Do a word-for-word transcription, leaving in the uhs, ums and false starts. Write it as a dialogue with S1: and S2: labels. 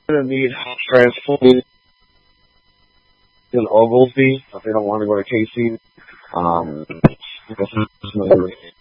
S1: going to need transport in Oglesby if they don't want to go to Casey. Um,